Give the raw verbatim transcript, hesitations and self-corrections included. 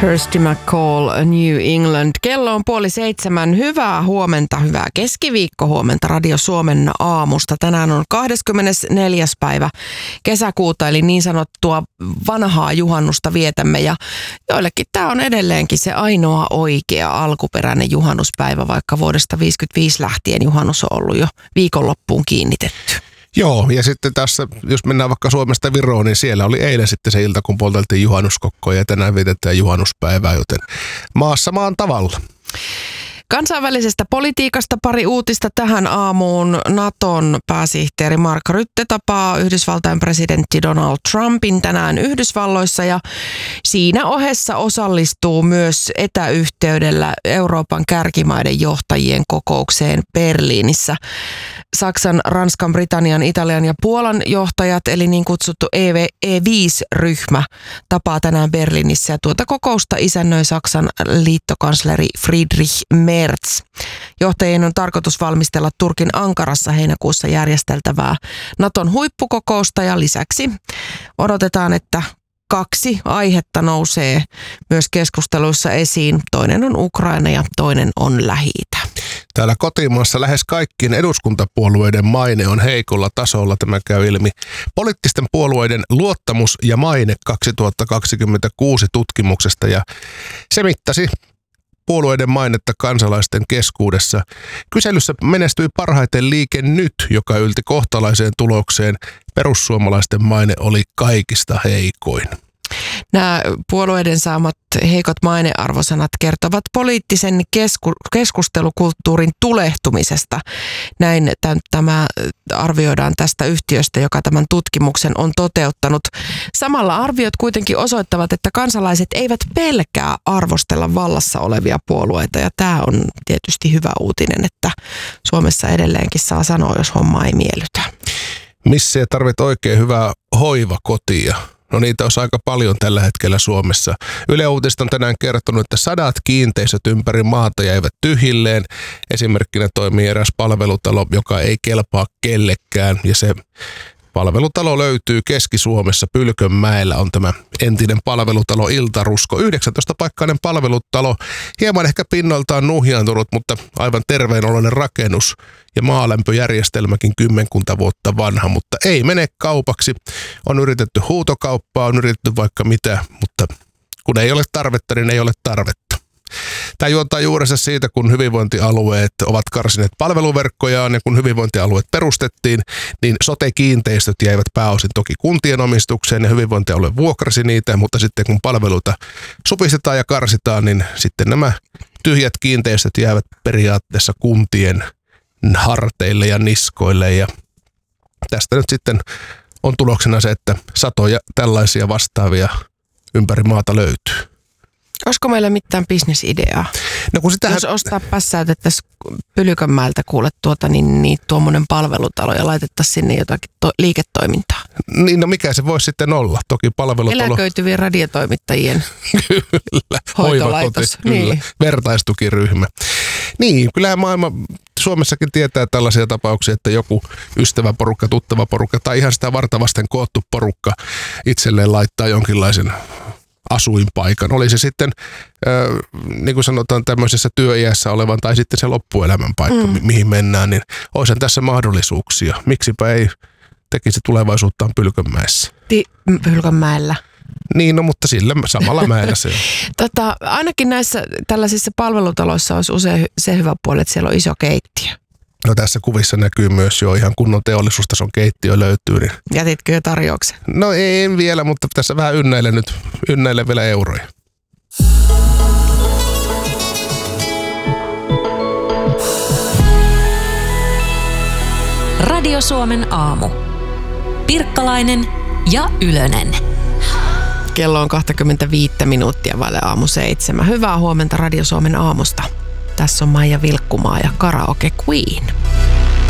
Kirsty McCall, New England. Kello on puoli seitsemän. Hyvää huomenta, hyvää keskiviikkohuomenta Radio Suomen aamusta. Tänään on kahdeskymmenesneljäs päivä kesäkuuta, eli niin sanottua vanhaa juhannusta vietämme. Ja joillekin tämä on edelleenkin se ainoa oikea alkuperäinen juhannuspäivä, vaikka vuodesta viisikymmentäviisi lähtien juhannus on ollut jo viikonloppuun kiinnitetty. Joo, ja sitten tässä, jos mennään vaikka Suomesta Viroon, niin siellä oli eilen sitten se ilta, kun polteltiin juhannuskokkoja ja tänään vietetään juhannuspäivää, joten maassa maan tavalla. Kansainvälisestä politiikasta pari uutista tähän aamuun. Naton pääsihteeri Mark Rutte tapaa Yhdysvaltain presidentti Donald Trumpin tänään Yhdysvalloissa ja siinä ohessa osallistuu myös etäyhteydellä Euroopan kärkimaiden johtajien kokoukseen Berliinissä. Saksan, Ranskan, Britannian, Italian ja Puolan johtajat, eli niin kutsuttu E viisi ryhmä, tapaa tänään Berliinissä ja tuota kokousta isännöi Saksan liittokansleri Friedrich Merz. Johtajien on tarkoitus valmistella Turkin Ankarassa heinäkuussa järjesteltävää Naton huippukokousta ja lisäksi odotetaan, että kaksi aihetta nousee myös keskusteluissa esiin. Toinen on Ukraina ja toinen on Lähi-itä. Täällä kotimaassa lähes kaikkien eduskuntapuolueiden maine on heikolla tasolla. Tämä käy ilmi poliittisten puolueiden luottamus ja maine kaksituhattakaksikymmentäkuusi tutkimuksesta ja se mittasi puolueiden mainetta kansalaisten keskuudessa. Kyselyssä menestyi parhaiten Liike Nyt, joka ylti kohtalaiseen tulokseen. Perussuomalaisten maine oli kaikista heikoin. Nämä puolueiden saamat heikot mainearvosanat kertovat poliittisen kesku- keskustelukulttuurin tulehtumisesta. Näin t- tämä arvioidaan tästä yhtiöstä, joka tämän tutkimuksen on toteuttanut. Samalla arviot kuitenkin osoittavat, että kansalaiset eivät pelkää arvostella vallassa olevia puolueita. Ja tämä on tietysti hyvä uutinen, että Suomessa edelleenkin saa sanoa, jos homma ei miellytä. Missä tarvit oikein hyvää hoivakotia? No niitä on aika paljon tällä hetkellä Suomessa. Yle Uutiset on tänään kertonut, että sadat kiinteistöt ympäri maata jäivät tyhjilleen. Esimerkkinä toimii eräs palvelutalo, joka ei kelpaa kellekään. Ja se palvelutalo löytyy Keski-Suomessa. Pylkönmäellä on tämä entinen palvelutalo Iltarusko. yhdeksäntoista-paikkainen palvelutalo. Hieman ehkä pinnoiltaan nuhjaantunut, mutta aivan terveenoloinen rakennus. Ja maalämpöjärjestelmäkin kymmenkunta vuotta vanha, mutta ei mene kaupaksi. On yritetty huutokauppaa, on yritetty vaikka mitä, mutta kun ei ole tarvetta, niin ei ole tarvetta. Tämä juontaa juurensa siitä, kun hyvinvointialueet ovat karsineet palveluverkkojaan ja kun hyvinvointialueet perustettiin, niin sote-kiinteistöt jäivät pääosin toki kuntien omistukseen ja hyvinvointialue vuokrasi niitä, mutta sitten kun palveluita supistetaan ja karsitaan, niin sitten nämä tyhjät kiinteistöt jäävät periaatteessa kuntien harteille ja niskoille ja tästä nyt sitten on tuloksena se, että satoja tällaisia vastaavia ympäri maata löytyy. Olisiko meillä mitään bisnesideaa? No kun sitähän... Jos ostaa pässäytettäisiin Pylkönmäeltä kuule tuota, niin, niin tuommoinen palvelutalo ja laitettaisiin sinne jotakin to- liiketoimintaa. Niin, no mikä se voisi sitten olla? Toki palvelutalo... Eläköityvien radiotoimittajien kyllä, hoitolaitos. Kyllä, niin. Vertaistukiryhmä. Niin, kyllähän maailma Suomessakin tietää tällaisia tapauksia, että joku ystäväporukka, tuttava porukka tai ihan sitä vartavasten koottu porukka itselleen laittaa jonkinlaisen asuinpaikan. Oli se sitten, äh, niin kuin sanotaan, tämmöisessä työiässä olevan tai sitten se loppuelämän paikka, mm. mi- mihin mennään, niin olisi tässä mahdollisuuksia. Miksipä ei tekisi tulevaisuuttaan Pylkönmäessä? Ti- Pylkönmäellä. Niin, no mutta sillä samalla mäellä se on. tota, ainakin näissä tällaisissa palvelutaloissa olisi usein se hyvä puoli, että siellä on iso keittiö. No tässä kuvissa näkyy myös jo ihan kunnon teollisuustason keittiö löytyy. Niin... Jätitkö jo tarjouksen? No ei, en vielä, mutta tässä vähän ynnäilen nyt, ynnäilen vielä euroja. Radio Suomen aamu. Pirkkalainen ja Ylönen. Kello on kaksikymmentäviisi minuuttia vaille aamu seitsemän. Hyvää huomenta Radio Suomen aamusta. Tässä on Maija Vilkkumaa ja Karaoke Queen.